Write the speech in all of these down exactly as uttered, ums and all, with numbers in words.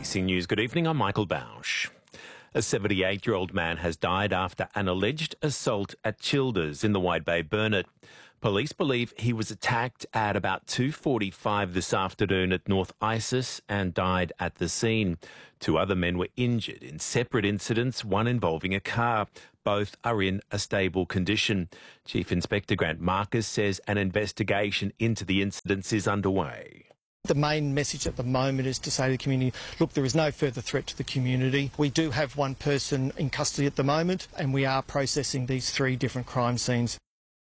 C News, good evening. I'm Michael Bausch. A seventy-eight-year-old man has died after an alleged assault at Childers in the Wide Bay Burnett. Police believe he was attacked at about two forty-five this afternoon at North Isis and died at the scene. Two other men were injured in separate incidents, one involving a car. Both are in a stable condition. Chief Inspector Grant Marcus says an investigation into the incidents is underway. The main message at the moment is to say to the community, look, there is no further threat to the community. We do have one person in custody at the moment, and we are processing these three different crime scenes.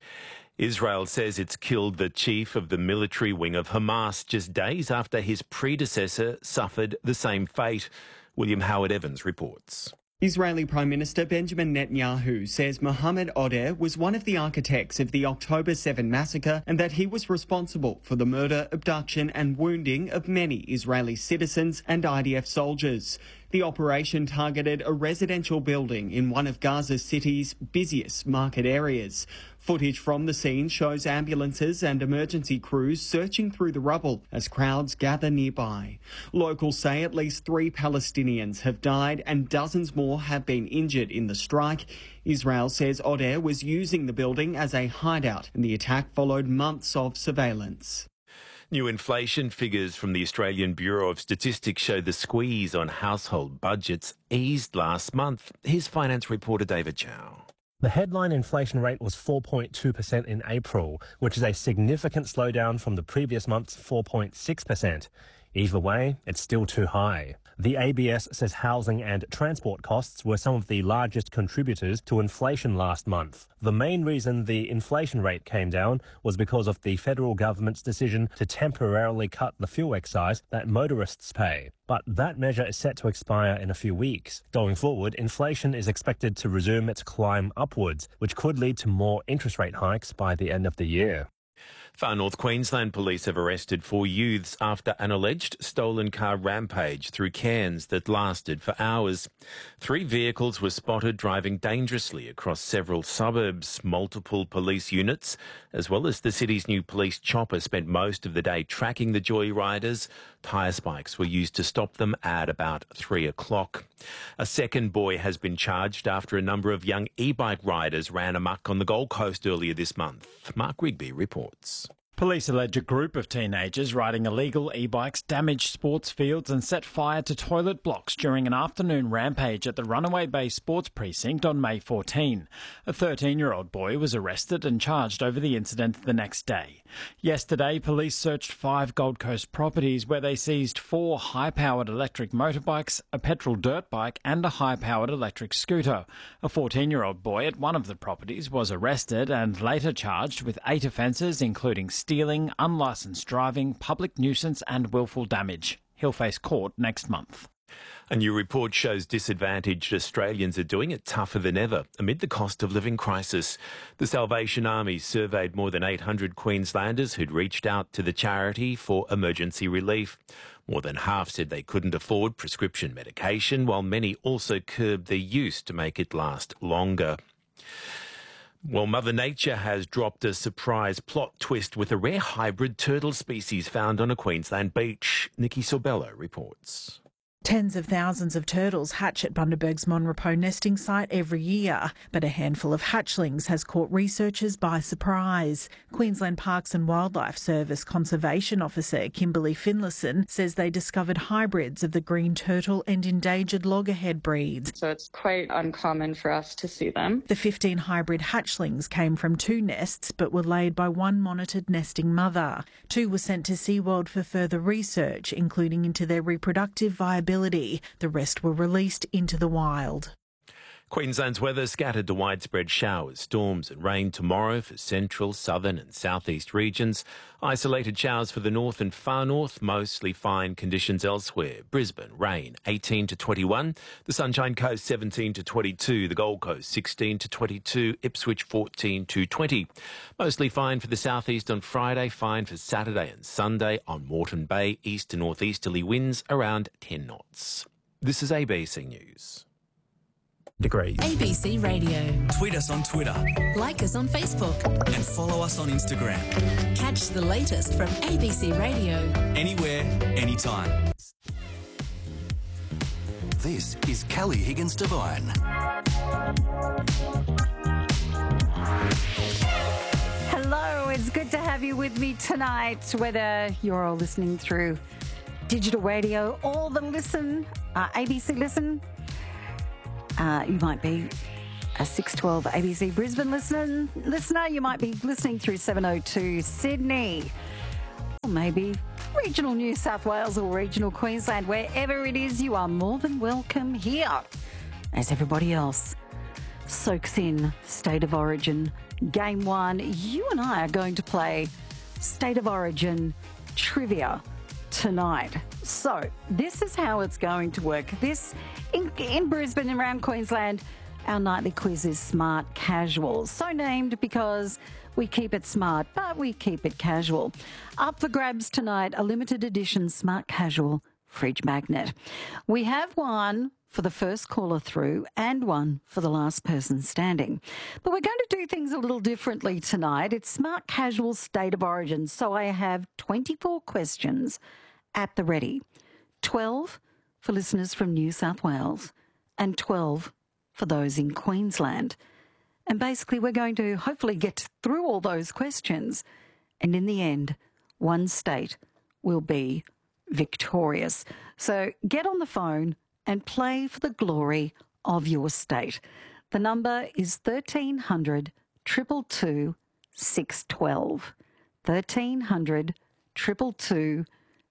Israel says it's killed the chief of the military wing of Hamas just days after his predecessor suffered the same fate. William Howard Evans reports. Israeli Prime Minister Benjamin Netanyahu says Mohammed Odeh was one of the architects of the October seventh massacre and that he was responsible for the murder, abduction and wounding of many Israeli citizens and I D F soldiers. The operation targeted a residential building in one of Gaza City's busiest market areas. Footage from the scene shows ambulances and emergency crews searching through the rubble as crowds gather nearby. Locals say at least three Palestinians have died and dozens more have been injured in the strike. Israel says Odeh was using the building as a hideout, and the attack followed months of surveillance. New inflation figures from the Australian Bureau of Statistics show the squeeze on household budgets eased last month. Here's finance reporter David Chow. The headline inflation rate was four point two percent in April, which is a significant slowdown from the previous month's four point six percent. Either way, it's still too high. The A B S says housing and transport costs were some of the largest contributors to inflation last month. The main reason the inflation rate came down was because of the federal government's decision to temporarily cut the fuel excise that motorists pay. But that measure is set to expire in a few weeks. Going forward, inflation is expected to resume its climb upwards, which could lead to more interest rate hikes by the end of the year. Far North Queensland police have arrested four youths after an alleged stolen car rampage through Cairns that lasted for hours. Three vehicles were spotted driving dangerously across several suburbs. Multiple police units, as well as the city's new police chopper, spent most of the day tracking the joyriders. Tyre spikes were used to stop them at about three o'clock. A second boy has been charged after a number of young e-bike riders ran amok on the Gold Coast earlier this month. Mark Rigby reports. Police allege a group of teenagers riding illegal e-bikes damaged sports fields and set fire to toilet blocks during an afternoon rampage at the Runaway Bay Sports Precinct on May fourteenth. A thirteen-year-old boy was arrested and charged over the incident the next day. Yesterday, police searched five Gold Coast properties where they seized four high-powered electric motorbikes, a petrol dirt bike and a high-powered electric scooter. A fourteen-year-old boy at one of the properties was arrested and later charged with eight offences, including stealing, unlicensed driving, public nuisance and willful damage. He'll face court next month. A new report shows disadvantaged Australians are doing it tougher than ever amid the cost of living crisis. The Salvation Army surveyed more than eight hundred Queenslanders who'd reached out to the charity for emergency relief. More than half said they couldn't afford prescription medication, while many also curbed their use to make it last longer. Well, Mother Nature has dropped a surprise plot twist with a rare hybrid turtle species found on a Queensland beach. Nikki Sorbello reports. Tens of thousands of turtles hatch at Bundaberg's Monrepos nesting site every year, but a handful of hatchlings has caught researchers by surprise. Queensland Parks and Wildlife Service Conservation Officer Kimberly Finlayson says they discovered hybrids of the green turtle and endangered loggerhead breeds. So it's quite uncommon for us to see them. The fifteen hybrid hatchlings came from two nests but were laid by one monitored nesting mother. Two were sent to SeaWorld for further research, including into their reproductive viability. The rest were released into the wild. Queensland's weather scattered to widespread showers, storms and rain tomorrow for central, southern and southeast regions. Isolated showers for the north and far north, mostly fine conditions elsewhere. Brisbane, rain, eighteen to twenty-one. The Sunshine Coast, seventeen to twenty-two. The Gold Coast, sixteen to twenty-two. Ipswich, fourteen to twenty. Mostly fine for the southeast on Friday, fine for Saturday and Sunday. On Moreton Bay, east to northeasterly winds around ten knots. This is A B C News. Degrees. A B C Radio. Tweet us on Twitter. Like us on Facebook. And follow us on Instagram. Catch the latest from A B C Radio. Anywhere, anytime. This is Kelly Higgins Devine. Hello, it's good to have you with me tonight, whether you're all listening through digital radio or the Listen, uh, A B C Listen. Uh, you might be a six twelve A B C Brisbane listener. listener. You might be listening through seven oh two Sydney. Or maybe regional New South Wales or regional Queensland. Wherever it is, you are more than welcome here. As everybody else soaks in State of Origin Game One, you and I are going to play State of Origin trivia tonight. So this is how it's going to work. This, in, in Brisbane and around Queensland, our nightly quiz is Smart Casual. So named because we keep it smart, but we keep it casual. Up for grabs tonight, a limited edition Smart Casual fridge magnet. We have one for the first caller through and one for the last person standing. But we're going to do things a little differently tonight. It's Smart Casual State of Origin. So I have twenty-four questions at the ready. twelve for listeners from New South Wales and twelve for those in Queensland. And basically we're going to hopefully get through all those questions. And in the end, one state will be victorious. So get on the phone and play for the glory of your state. The number is thirteen hundred, two two two, six one two. thirteen hundred, two two two,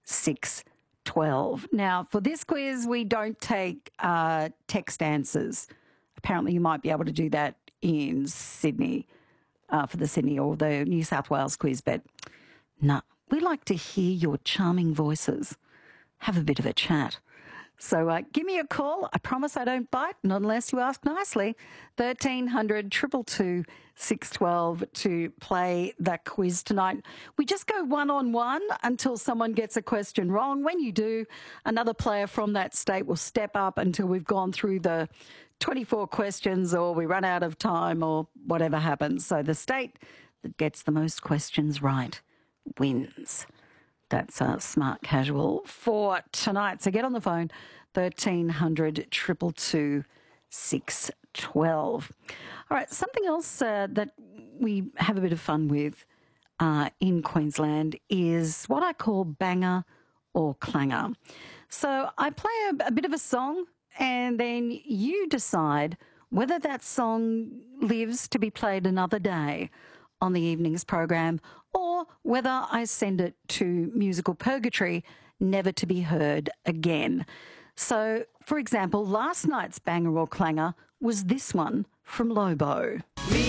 six one two. Now, for this quiz, we don't take uh, text answers. Apparently, you might be able to do that in Sydney, uh, for the Sydney or the New South Wales quiz, but no, we like to hear your charming voices. Have a bit of a chat. So uh, give me a call. I promise I don't bite, not unless you ask nicely. thirteen hundred, two two two, six one two to play that quiz tonight. We just go one-on-one until someone gets a question wrong. When you do, another player from that state will step up until we've gone through the twenty-four questions or we run out of time or whatever happens. So the state that gets the most questions right wins. That's uh, Smart Casual for tonight. So get on the phone, thirteen hundred, two two two, six one two. All right, something else uh, that we have a bit of fun with uh, in Queensland is what I call banger or clanger. So I play a, a bit of a song and then you decide whether that song lives to be played another day on the evening's program or whether I send it to musical purgatory, never to be heard again. So, for example, last night's banger or clanger was this one from Lobo. Me